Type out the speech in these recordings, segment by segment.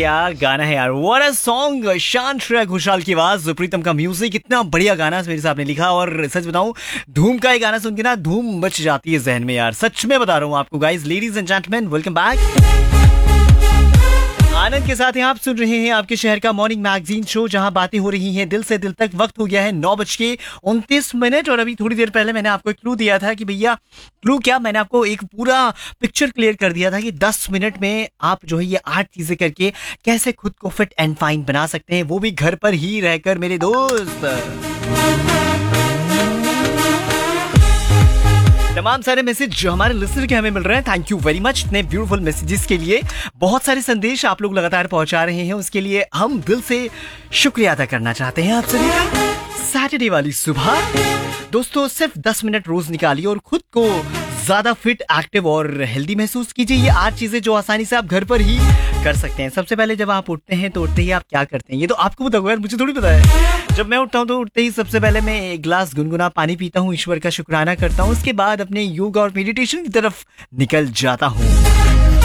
क्या गाना है यार, व्हाट अ सॉन्ग। शान श्रेया घोषाल की आवाज, प्रीतम का म्यूजिक, इतना बढ़िया गाना मेरे साहब ने लिखा। और सच बताऊं, धूम का ये गाना सुन के ना धूम मच जाती है जहन में यार, सच में बता रहा हूँ आपको guys. Ladies and gentleman, welcome back. आनंद के साथ हैं, आप सुन रहे हैं आपके शहर का मॉर्निंग मैगजीन शो, जहां बातें हो रही हैं दिल से दिल तक। वक्त हो गया है 9:29 और अभी थोड़ी देर पहले मैंने आपको एक क्लू दिया था कि भैया, क्लू क्या, मैंने आपको एक पूरा पिक्चर क्लियर कर दिया था कि 10 मिनट में आप जो है ये 8 चीजें करके कैसे खुद को फिट एंड फाइन बना सकते हैं, वो भी घर पर ही रहकर मेरे दोस्त। तमाम सारे मैसेज जो हमारे लिसनर के हमें मिल रहे हैं, थैंक यू वेरी मच इतने ब्यूटीफुल मैसेजेस के लिए। बहुत सारे संदेश आप लोग लगातार पहुंचा रहे हैं, उसके लिए हम दिल से शुक्रिया अदा करना चाहते हैं आप सभी का। सैटरडे वाली सुबह दोस्तों, सिर्फ 10 मिनट रोज निकालिए और खुद को ज्यादा फिट, एक्टिव और हेल्दी महसूस कीजिए। ये 8 चीजें जो आसानी से आप घर पर ही कर सकते हैं। सबसे पहले जब आप उठते हैं तो उठते ही आप क्या करते हैं, ये तो आपको पता होगा यार, मुझे थोड़ी पता है। जब मैं उठता हूँ तो उठते ही सबसे पहले मैं एक गिलास गुनगुना पानी पीता हूँ, ईश्वर का शुक्राना करता हूँ, उसके बाद अपने योगा और मेडिटेशन की तरफ निकल जाता हूँ।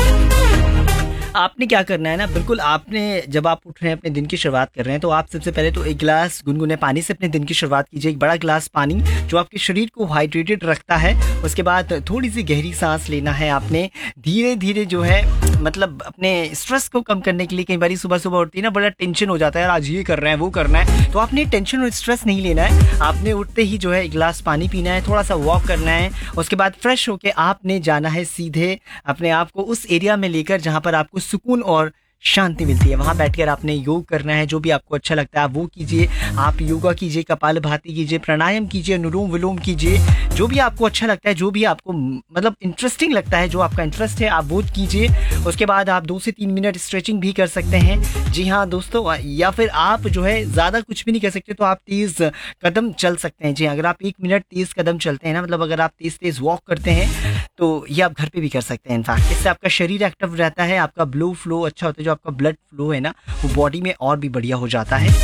आपने क्या करना है ना, बिल्कुल आपने जब आप उठ रहे हैं, अपने दिन की शुरुआत कर रहे हैं, तो आप सबसे पहले तो एक गिलास गुनगुने पानी से अपने दिन की शुरुआत कीजिए। एक बड़ा गिलास पानी जो आपके शरीर को हाइड्रेटेड रखता है। उसके बाद थोड़ी सी गहरी सांस लेना है आपने, धीरे धीरे जो है, मतलब अपने स्ट्रेस को कम करने के लिए। कई बार सुबह सुबह उठती है ना, बड़ा टेंशन हो जाता है यार, आज ये कर रहे हैं वो करना है, तो आपने टेंशन और स्ट्रेस नहीं लेना है। आपने उठते ही जो है एक गिलास पानी पीना है, थोड़ा सा वॉक करना है, उसके बाद फ्रेश होके आपने जाना है सीधे अपने आप को उस एरिया में लेकर जहाँ पर आपको सुकून और शांति मिलती है। वहां बैठकर आपने योग करना है, जो भी आपको अच्छा लगता है आप वो कीजिए। आप योगा कीजिए, कपालभाति कीजिए, प्राणायाम कीजिए, अनुलोम विलोम कीजिए, जो भी आपको अच्छा लगता है, जो भी आपको मतलब इंटरेस्टिंग लगता है, जो आपका इंटरेस्ट है आप वो कीजिए। उसके बाद आप 2 से 3 मिनट स्ट्रेचिंग भी कर सकते हैं। जी हाँ दोस्तों, या फिर आप जो है ज़्यादा कुछ भी नहीं कर सकते तो आप तेज़ कदम चल सकते हैं। जी, अगर आप 1 मिनट तेज़ कदम चलते हैं ना, मतलब अगर आप तेज़ तेज़ वॉक करते हैं, तो ये आप घर पे भी कर सकते हैं। इनफैक्ट इससे आपका शरीर एक्टिव रहता है, आपका ब्लड फ्लो अच्छा होता है, जो आपका ब्लड फ्लो है ना वो बॉडी में और भी बढ़िया हो जाता है।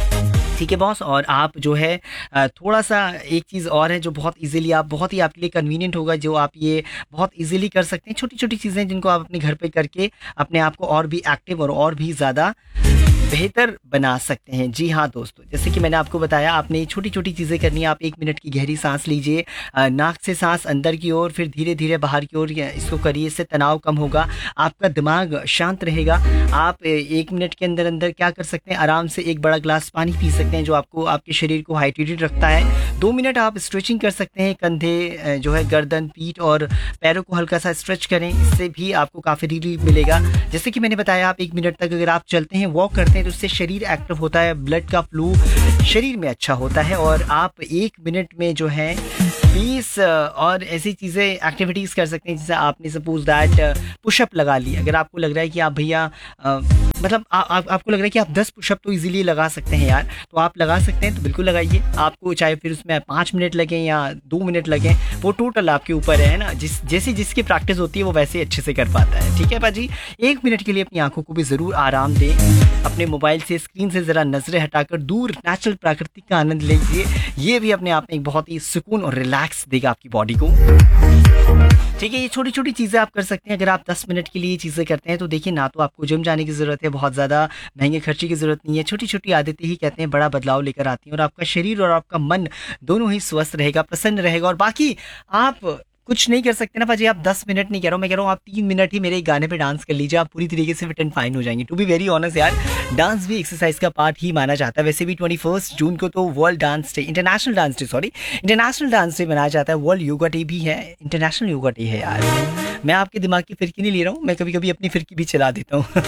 ठीक है बॉस। और आप जो है थोड़ा सा एक चीज़ और है जो बहुत इजीली आप, बहुत ही आपके लिए कन्वीनियंट होगा, जो आप ये बहुत इजीली कर सकते हैं। छोटी छोटी चीज़ें जिनको आप अपने घर पे करके अपने आप को और भी एक्टिव और भी ज़्यादा बेहतर बना सकते हैं। जी हाँ दोस्तों, जैसे कि मैंने आपको बताया, आपने छोटी छोटी चीज़ें करनी है। आप 1 मिनट की गहरी सांस लीजिए, नाक से सांस अंदर की ओर, फिर धीरे धीरे बाहर की ओर, इसको करिए। इससे तनाव कम होगा, आपका दिमाग शांत रहेगा। आप 1 मिनट के अंदर अंदर क्या कर सकते हैं, आराम से एक बड़ा ग्लास पानी पी सकते हैं, जो आपको आपके शरीर को हाइड्रेटेड रखता है। 2 मिनट आप स्ट्रेचिंग कर सकते हैं, कंधे जो है, गर्दन, पीठ और पैरों को हल्का सा स्ट्रेच करें, इससे भी आपको काफ़ी रिलीफ मिलेगा। जैसे कि मैंने बताया, आप 1 मिनट तक अगर आप चलते हैं, वॉक करते हैं, तो उससे शरीर एक्टिव होता है, ब्लड का फ्लो शरीर में अच्छा होता है। और आप 1 मिनट में जो है 20 और ऐसी चीज़ें एक्टिविटीज़ कर सकते हैं। जैसे आपने सपोज दैट पुशअप लगा ली। अगर आपको लग रहा है कि आप भैया मतलब आपको लग रहा है कि आप 10 पुशअप तो इजीली लगा सकते हैं यार, तो आप लगा सकते हैं, तो बिल्कुल लगाइए। आपको चाहे फिर उसमें 5 मिनट लगें या 2 मिनट लगें, वो टोटल आपके ऊपर है ना। जैसी जिसकी प्रैक्टिस होती है वो वैसे अच्छे से कर पाता है। ठीक है भाजी, 1 मिनट के लिए अपनी आंखों को भी ज़रूर आराम दें। अपने मोबाइल से, स्क्रीन से ज़रा नज़रें हटाकर दूर नेचुरल प्राकृतिक का आनंद लीजिए। ये भी अपने आप में एक बहुत ही सुकून और रिलैक्स देगा आपकी बॉडी को। ठीक है, ये छोटी छोटी चीज़ें आप कर सकते हैं। अगर आप 10 मिनट के लिए चीज़ें करते हैं तो देखिए, ना तो आपको जिम जाने की ज़रूरत है, बहुत ज़्यादा महंगे खर्चे की ज़रूरत नहीं है। छोटी छोटी आदतें ही कहते हैं बड़ा बदलाव लेकर आती हैं, और आपका शरीर और आपका मन दोनों ही स्वस्थ रहेगा, प्रसन्न रहेगा। और बाकी आप कुछ नहीं कर सकते ना भाजी, आप 10 मिनट नहीं कह रहा हूँ, मैं कह रहा हूँ आप 3 मिनट ही मेरे गाने पे डांस कर लीजिए, आप पूरी तरीके से फिट एंड फाइन हो जाएंगे। टू बी वेरी ऑनेस्ट यार, डांस भी एक्सरसाइज का पार्ट ही माना जाता है। वैसे भी 21 जून को तो world dance day, international dance day मनाया जाता है। वर्ल्ड योगा डे भी है, इंटरनेशनल योगा डे है यार। मैं आपके दिमाग की फिरकी नहीं ले रहा हूँ, मैं कभी कभी अपनी फिरकी भी चला देता हूँ।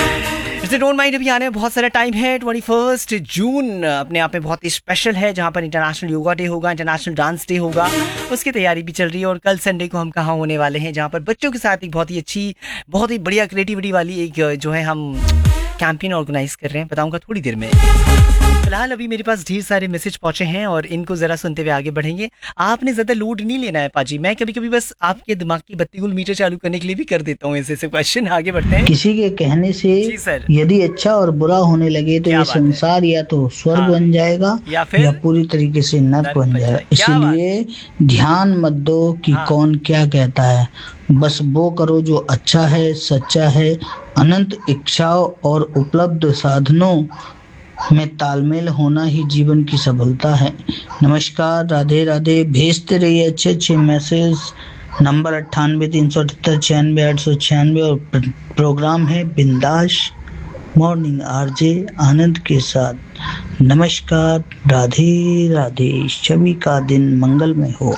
डोंट माइंड, अभी आने में बहुत सारा टाइम है। 21 जून अपने आप में बहुत ही स्पेशल है, जहाँ पर इंटरनेशनल योगा डे होगा, इंटरनेशनल डांस डे होगा, उसकी तैयारी भी चल रही है। और कल संडे को हम कहाँ होने वाले हैं, जहाँ पर बच्चों के साथ एक बहुत ही अच्छी, बहुत ही बढ़िया क्रिएटिविटी वाली एक जो है हम कैंपेन ऑर्गेनाइज कर रहे हैं, बताऊंगा थोड़ी देर में। फिलहाल अभी मेरे पास ढेर सारे मैसेज पहुंचे हैं और इनको जरा सुनते हुए आगे बढ़ेंगे। आपने ज्यादा लोड नहीं लेना है पाजी, मैं कभी कभी बस आपके दिमाग की बत्ती गुल मीटर चालू करने के लिए भी कर देता हूँ ऐसे क्वेश्चन। आगे बढ़ते हैं। किसी के कहने से जी सर। यदि अच्छा और बुरा होने लगे तो क्या ये बात है। संसार या तो स्वर्ग हाँ। बन जाएगा या फिर या पूरी तरीके से नर्क बन जाएगा। क्या बात। इसलिए ध्यान मत दो कि हाँ। कौन क्या कहता है, बस वो करो जो अच्छा है, सच्चा है। अनंत इच्छाओं और उपलब्ध साधनों में तालमेल होना ही जीवन की सफलता है। नमस्कार, राधे राधे। भेजते रहिए अच्छे अच्छे मैसेज। नंबर 98 378 96 और प्रोग्राम है बिंदास मॉर्निंग आरजे आनंद के साथ। नमस्कार, राधे राधे। सभी का दिन मंगलमय हो।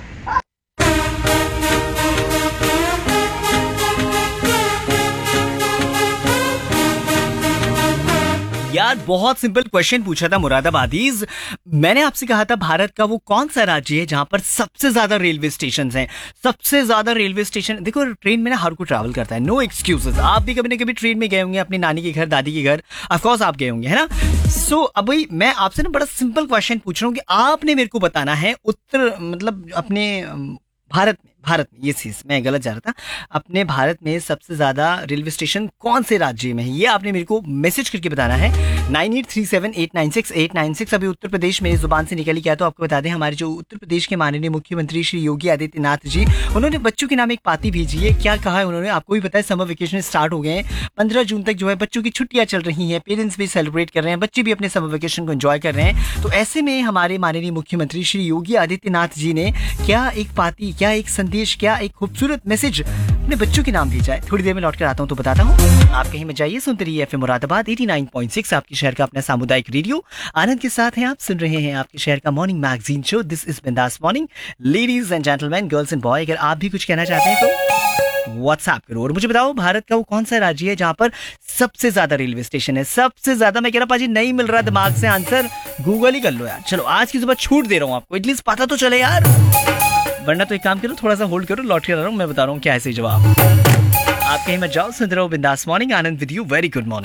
यार बहुत सिंपल क्वेश्चन पूछा था मुरादाबादीज। मैंने आपसे कहा था भारत का वो कौन सा राज्य है जहां पर सबसे ज्यादा रेलवे स्टेशन हैं। सबसे ज्यादा रेलवे स्टेशन, देखो ट्रेन में ना हर कोई ट्रैवल करता है, नो एक्सक्यूजेस। आप भी कभी ना कभी ट्रेन में गए होंगे अपनी नानी के घर, दादी के घर, ऑफकोर्स आप गए होंगे, है ना। सो अभी मैं आपसे ना बड़ा सिंपल क्वेश्चन पूछ रहा हूँ कि आपने मेरे को बताना है उत्तर, मतलब अपने भारत में ये चीज मैं गलत जा रहा था। अपने भारत में सबसे ज्यादा रेलवे स्टेशन कौन से राज्य में है, ये आपने मेरे को मैसेज करके बताना है। 9837896896। अभी उत्तर प्रदेश मेरी जुबान से निकल गया तो आपको बता दें, हमारे जो उत्तर प्रदेश के माननीय मुख्यमंत्री श्री योगी आदित्यनाथ जी, उन्होंने बच्चों के नाम एक पाती भेजी है। क्या कहा है उन्होंने, आपको भी पता है समर वेकेशन स्टार्ट हो गए हैं। 15 जून तक जो है बच्चों की छुट्टियां चल रही हैं, पेरेंट्स भी सेलिब्रेट कर रहे हैं, बच्चे भी अपने समर वेकेशन को एंजॉय कर रहे हैं। तो ऐसे में हमारे माननीय मुख्यमंत्री श्री योगी आदित्यनाथ जी ने क्या एक पाती, क्या एक संदेश, क्या एक खूबसूरत मैसेज अपने बच्चों के नाम भेजा है। थोड़ी देर में लौट कर आता हूं तो बताता हूं। आप कहीं में जाइए, सुनते रहिए एफएम मुरादाबाद 89.6, आपके शहर का अपना सामुदायिक रेडियो आनंद के साथ हैं। आप सुन रहे हैं आपके शहर का morning magazine show, this is बिंदास morning. Ladies and gentleman, girls and boy, अगर आप भी कुछ कहना चाहते हैं तो व्हाट्सएप करो और मुझे बताओ भारत का वो कौन सा राज्य है जहां पर सबसे ज्यादा रेलवे स्टेशन है। सबसे ज्यादा, मैं कह रहा पाजी नहीं मिल रहा दिमाग से आंसर, गूगल ही कर लो यार। चलो आज की सुबह छूट दे रहा हूं आपको, एटलीस्ट पता तो चले यार, वरना तो एक काम करो, थोड़ा सा होल्ड करो, लौट कर आ रहा हूं, मैं बता रहा हूं क्या है सही जवाब। आप कहीं मत जाओ, सुन रहे हो बिंदास morning Anand with you. Very good morning.